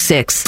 96.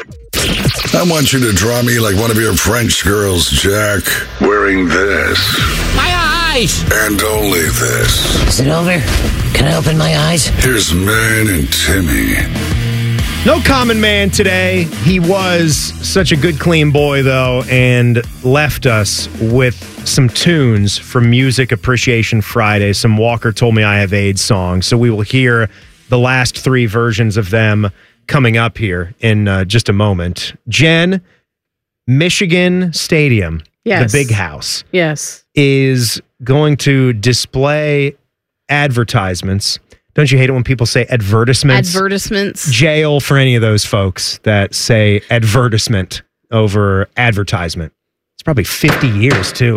I want you to draw me like one of your French girls, Jack, wearing this. My eyes! And only this. Is it over? Can I open my eyes? Here's Man and Timmy. No common man today. He was such a good, clean boy, though, and left us with some tunes from Music Appreciation Friday, some Walker Told Me I Have AIDS songs. So we will hear the last three versions of them coming up here in just a moment. Jen, Michigan Stadium, yes. The big house, yes, is going to display advertisements. Don't you hate it when people say advertisements? Advertisements. Jail for any of those folks that say advertisement over advertisement. It's probably 50 years, too.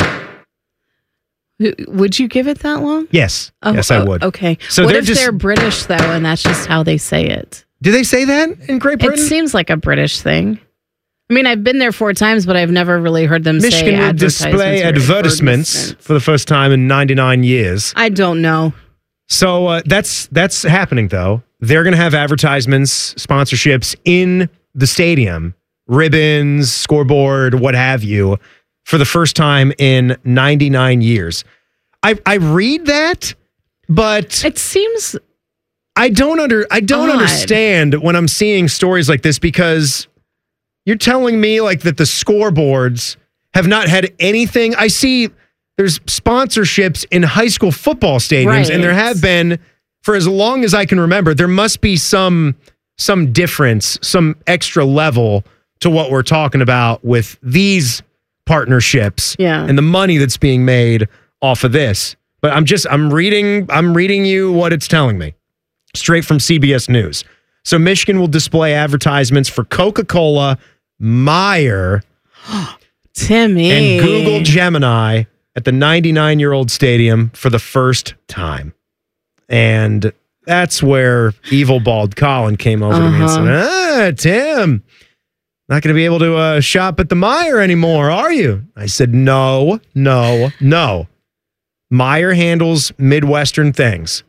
Would you give it that long? Yes. Yes, I would. Okay. So what if they're British, though, and that's just how they say it? Do they say that in Great Britain? It seems like a British thing. I mean, I've been there 4 times, but I've never really heard them Michigan say will display advertisements for the first time in 99 years. I don't know. So that's happening, though. They're going to have advertisements, sponsorships in the stadium, ribbons, scoreboard, what have you, for the first time in 99 years. I read that, but it seems I don't understand when I'm seeing stories like this, because you're telling me like that the scoreboards have not had anything. I see there's sponsorships in high school football stadiums, right, and there have been for as long as I can remember. There must be some difference, some extra level to what we're talking about with these partnerships, and the money that's being made off of this. But I'm reading you what it's telling me straight from CBS News. So Michigan will display advertisements for Coca-Cola, Meijer, Timmy, and Google Gemini at the 99-year-old stadium for the first time. And that's where evil bald Colin came over to me and said, Tim, not going to be able to shop at the Meijer anymore, are you? I said, no. Meijer handles Midwestern things.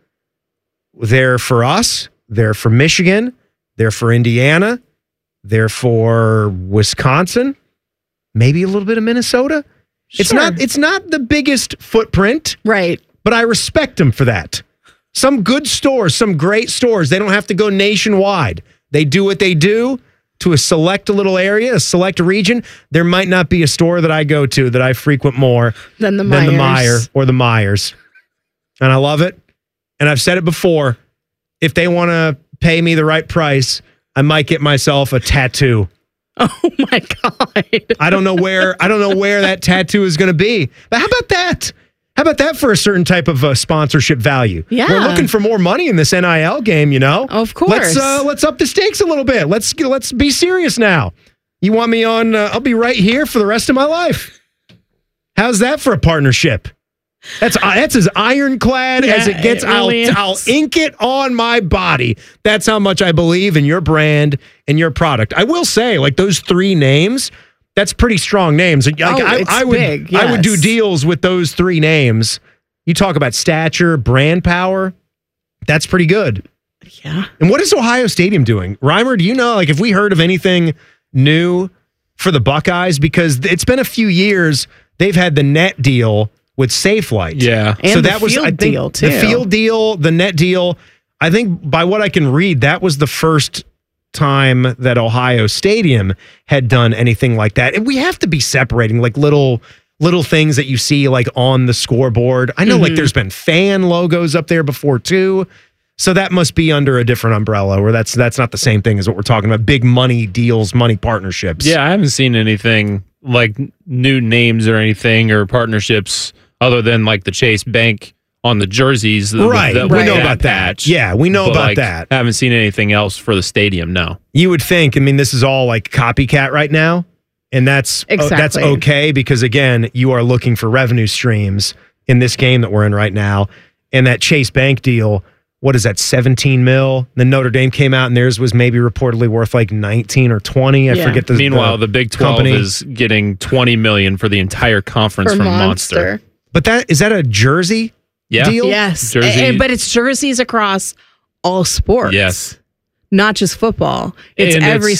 They're for us. They're for Michigan. They're for Indiana. They're for Wisconsin. Maybe a little bit of Minnesota. Sure. It's not the biggest footprint. Right. But I respect them for that. Some good stores, some great stores, they don't have to go nationwide. They do what they do to a select little area, a select region. There might not be a store that I go to that I frequent more than the Meijer or the Meijers. And I love it. And I've said it before. If they want to pay me the right price, I might get myself a tattoo. Oh my God. I don't know where that tattoo is going to be. But how about that? How about that for a certain type of sponsorship value? Yeah. We're looking for more money in this NIL game, you know? Of course. Let's up the stakes a little bit. Let's be serious now. You want me on, I'll be right here for the rest of my life. How's that for a partnership? That's as ironclad as it gets. I'll ink it on my body. That's how much I believe in your brand and your product. I will say, like, those 3 names, that's pretty strong names. I would do deals with those 3 names. You talk about stature, brand power. That's pretty good. Yeah. And what is Ohio Stadium doing? Reimer, do you know, like, if we heard of anything new for the Buckeyes? Because it's been a few years. They've had the net deal with SafeLight. Yeah. And so that was, I think, deal too. The field deal, the net deal. I think by what I can read, that was the first time that Ohio Stadium had done anything like that. And we have to be separating like little things that you see like on the scoreboard. I know like there's been fan logos up there before too. So that must be under a different umbrella, where that's not the same thing as what we're talking about. Big money deals, money partnerships. Yeah, I haven't seen anything like new names or anything or partnerships other than like the Chase Bank on the jerseys. Right. We know about that. Yeah, we know about that. I haven't seen anything else for the stadium, no. You would think, I mean, this is all like copycat right now. And that's okay, because again, you are looking for revenue streams in this game that we're in right now. And that Chase Bank deal, what is that, 17 mil? Then Notre Dame came out and theirs was maybe reportedly worth like 19 or 20. I forget the Meanwhile, the Big 12 company is getting 20 million for the entire conference from Monster. But is that a jersey deal? Yes. Jersey. But it's jerseys across all sports. Yes. Not just football. It's every